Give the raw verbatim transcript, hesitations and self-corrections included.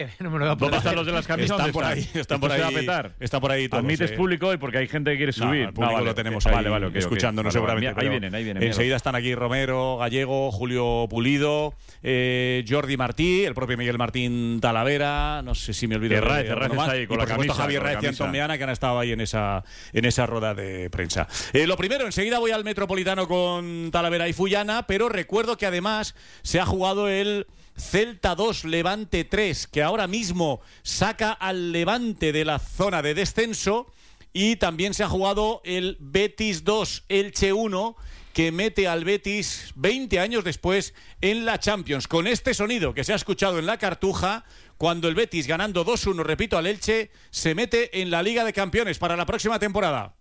No me lo voy a ¿Dónde están los de las camisas? Están por ahí, están por ahí. Va a petar. Está por ahí todos, ¿Admites eh. público hoy porque hay gente que quiere No, subir? el público Ah, vale, lo tenemos ok. ahí Vale, vale, ok, ok. escuchándonos Vale, vale. seguramente. Ahí pero vienen, ahí vienen. Enseguida están aquí Romero, Gallego, Julio Pulido, eh, Jordi Martí, el propio Miguel Martín Talavera, no sé si me olvido Herráez, de Herráez alguno más, está ahí con y la por supuesto camisa, Javier con la Herráez y camisa. Antón Meana, que han estado ahí en esa, en esa rueda de prensa. Eh, lo primero, enseguida voy al Metropolitano con Talavera y Fullana, pero recuerdo que además se ha jugado el Celta dos, Levante tres, que ahora mismo saca al Levante de la zona de descenso, y también se ha jugado el Betis dos, Elche uno, que mete al Betis veinte años después en la Champions, con este sonido que se ha escuchado en la Cartuja, cuando el Betis, ganando dos uno, repito, al Elche, se mete en la Liga de Campeones para la próxima temporada.